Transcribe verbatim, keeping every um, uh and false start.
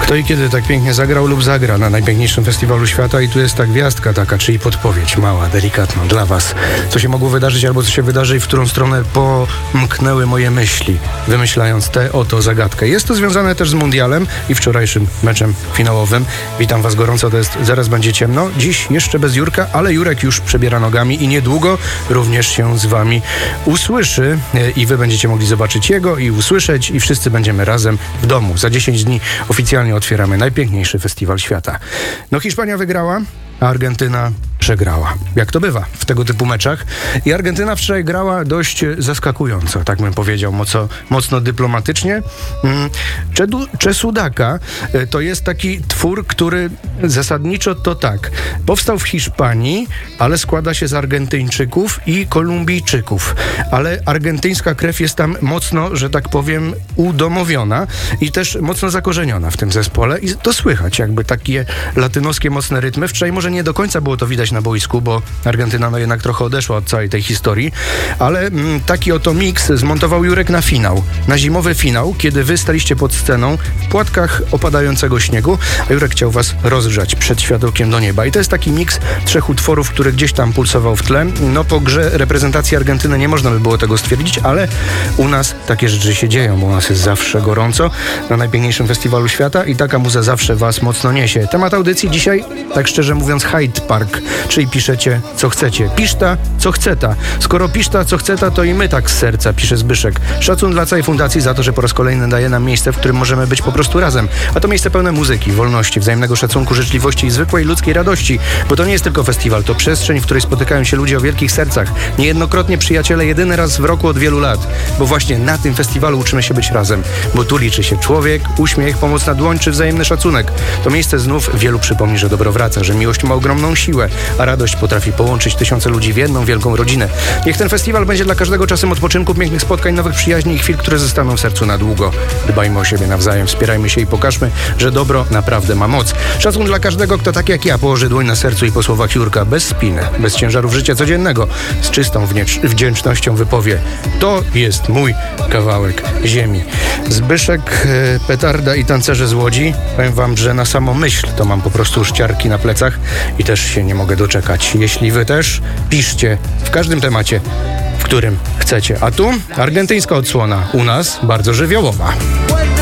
Kto i kiedy tak pięknie zagrał lub zagra na najpiękniejszym festiwalu świata i tu jest ta gwiazdka taka, czyli podpowiedź mała, delikatna dla was. Co się mogło wydarzyć albo co się wydarzy i w którą stronę pomknęły moje myśli, wymyślając tę oto zagadkę. Jest to związane też z mundialem i wczorajszym meczem finałowym. Witam was gorąco, to jest Zaraz będzie ciemno. Dziś jeszcze bez Jurka, ale Jurek już przebiera nogami i niedługo również się z wami usłyszy i wy będziecie mogli zobaczyć jego i usłyszeć i wszyscy będziemy razem w domu. Za dziesięć dni oficjalnie otwieramy najpiękniejszy festiwal świata. No Hiszpania wygrała, a Argentyna przegrała. Jak to bywa w tego typu meczach. I Argentyna wczoraj grała dość zaskakująco, tak bym powiedział, mocno, mocno dyplomatycznie. Czedu, Czesudaka to jest taki twór, który zasadniczo to tak, powstał w Hiszpanii, ale składa się z Argentyńczyków i Kolumbijczyków. Ale argentyńska krew jest tam mocno, że tak powiem, udomowiona i też mocno zakorzeniona w tym zespole. I to słychać, jakby takie latynoskie mocne rytmy. Wczoraj może nie do końca było to widać na boisku, bo Argentyna no jednak trochę odeszła od całej tej historii, ale mm, taki oto miks zmontował Jurek na finał, na zimowy finał, kiedy wy staliście pod sceną w płatkach opadającego śniegu, a Jurek chciał was rozgrzać przed światełkiem do nieba. I to jest taki miks trzech utworów, który gdzieś tam pulsował w tle. No po grze reprezentacji Argentyny nie można by było tego stwierdzić, ale u nas takie rzeczy się dzieją, bo u nas jest zawsze gorąco na najpiękniejszym festiwalu świata i taka muza zawsze was mocno niesie. Temat audycji dzisiaj, tak szczerze mówiąc, Hyde Park, czyli piszecie co chcecie. Piszta, co chceta. Skoro piszta, co chceta, to i my tak z serca, pisze Zbyszek. Szacun dla całej fundacji za to, że po raz kolejny daje nam miejsce, w którym możemy być po prostu razem. A to miejsce pełne muzyki, wolności, wzajemnego szacunku, życzliwości i zwykłej ludzkiej radości. Bo to nie jest tylko festiwal, to przestrzeń, w której spotykają się ludzie o wielkich sercach. Niejednokrotnie przyjaciele jedyny raz w roku od wielu lat. Bo właśnie na tym festiwalu uczymy się być razem. Bo tu liczy się człowiek, uśmiech, pomoc na dłoń czy wzajemny szacunek. To miejsce znów wielu przypomni, że dobro wraca, że miłość ma ogromną siłę, a radość potrafi połączyć tysiące ludzi w jedną wielką rodzinę. Niech ten festiwal będzie dla każdego czasem odpoczynku, pięknych spotkań, nowych przyjaźni i chwil, które zostaną w sercu na długo. Dbajmy o siebie nawzajem, wspierajmy się i pokażmy, że dobro naprawdę ma moc. Szacun dla każdego, kto tak jak ja położy dłoń na sercu i po słowach Jurka bez spiny, bez ciężarów życia codziennego, z czystą wdzięcznością wypowie: to jest mój kawałek ziemi. Zbyszek, e, petarda i tancerze z Łodzi. Powiem wam, że na samą myśl to mam po prostu szciarki na plecach i też się nie mogę doczekać. Jeśli wy też, piszcie w każdym temacie, w którym chcecie. A tu argentyńska odsłona, u nas bardzo żywiołowa.